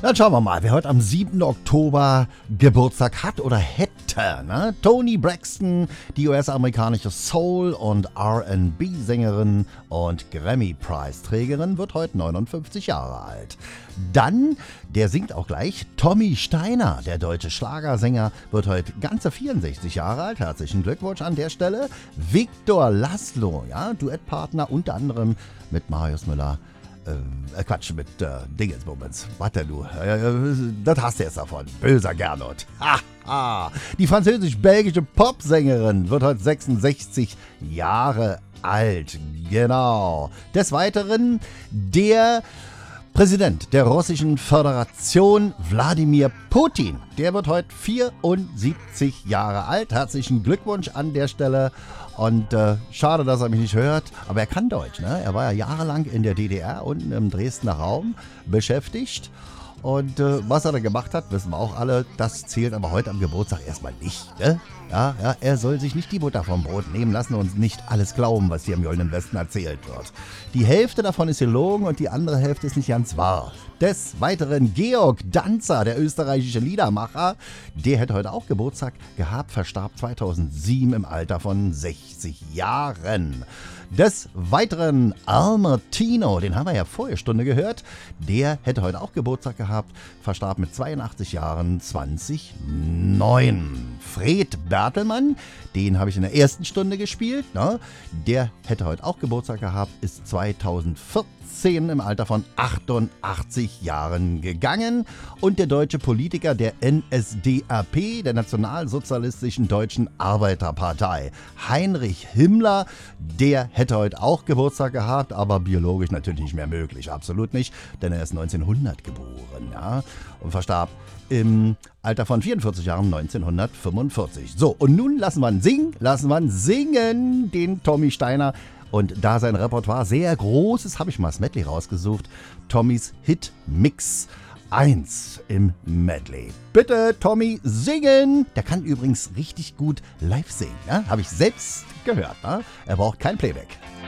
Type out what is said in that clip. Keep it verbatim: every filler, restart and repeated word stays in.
Dann schauen wir mal, wer heute am siebten Oktober Geburtstag hat oder hätte. Ne? Toni Braxton, die U S-amerikanische Soul- und R and B-Sängerin und Grammy-Preisträgerin, wird heute neunundfünfzig Jahre alt. Dann, der singt auch gleich, Tommy Steiner, der deutsche Schlagersänger, wird heute ganze vierundsechzig Jahre alt. Herzlichen Glückwunsch an der Stelle. Viktor Laszlo, ja, Duettpartner unter anderem mit Marius Müller. Äh, Quatsch, mit äh, Dingensbummens. Warte du, äh, das hast du jetzt davon. Böser Gernot. Ha, ha. Die französisch-belgische Popsängerin wird heute sechsundsechzig Jahre alt. Genau. Des Weiteren der Präsident der Russischen Föderation, Wladimir Putin. Der wird heute vierundsiebzig Jahre alt. Herzlichen Glückwunsch an der Stelle. Und äh, schade, dass er mich nicht hört, aber er kann Deutsch. Ne? Er war ja jahrelang in der D D R unten im Dresdner Raum beschäftigt. Und äh, was er da gemacht hat, wissen wir auch alle. Das zählt aber heute am Geburtstag erstmal nicht. Ne? Ja, ja, er soll sich nicht die Butter vom Brot nehmen lassen und nicht alles glauben, was hier im Goldenen Westen erzählt wird. Die Hälfte davon ist gelogen und die andere Hälfte ist nicht ganz wahr. Des Weiteren Georg Danzer, der österreichische Liedermacher, der hätte heute auch Geburtstag gehabt, verstarb zweitausendsieben im Alter von sechzig Jahren. Des Weiteren Al Martino, den haben wir ja vorher Stunde gehört, der hätte heute auch Geburtstag gehabt, verstarb mit zweiundachtzig Jahren zweitausendneun. Fred Bertelmann, den habe ich in der ersten Stunde gespielt, ne? Der hätte heute auch Geburtstag gehabt, ist zweitausendvierzehn im Alter von achtundachtzig Jahren gegangen. Und der deutsche Politiker der N S D A P, der Nationalsozialistischen Deutschen Arbeiterpartei, Heinrich Himmler, der hätte heute auch Geburtstag gehabt, aber biologisch natürlich nicht mehr möglich, absolut nicht, denn er ist neunzehnhundert geboren, ja, und verstarb im Alter von vierundvierzig Jahren neunzehnhundertfünfundvierzig. So, und nun lassen wir ihn singen, lassen wir ihn singen, den Tommy Steiner. Und da sein Repertoire sehr groß ist, habe ich mal das Medley rausgesucht. Tommys Hit Mix eins im Medley. Bitte, Tommy, singen! Der kann übrigens richtig gut live singen, ne? Habe ich selbst gehört. Ne? Er braucht kein Playback.